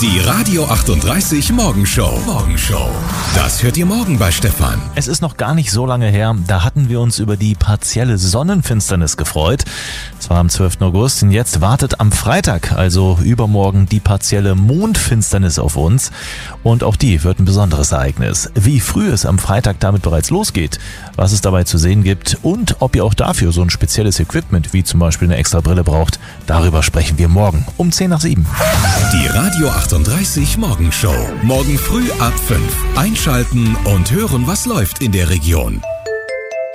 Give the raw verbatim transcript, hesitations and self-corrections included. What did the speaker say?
Die Radio achtunddreißig Morgenshow. Morgenshow. Das hört ihr morgen bei Stefan. Es ist noch gar nicht so lange her, da hatten wir uns über die partielle Sonnenfinsternis gefreut. Das war am zwölften August und jetzt wartet am Freitag, also übermorgen, die partielle Mondfinsternis auf uns. Und auch die wird ein besonderes Ereignis. Wie früh es am Freitag damit bereits losgeht, was es dabei zu sehen gibt und ob ihr auch dafür so ein spezielles Equipment wie zum Beispiel eine extra Brille braucht, darüber sprechen wir morgen um zehn nach sieben. Die Radio achtunddreißig Morgenshow. Morgen früh ab fünf. Einschalten und hören, was läuft in der Region.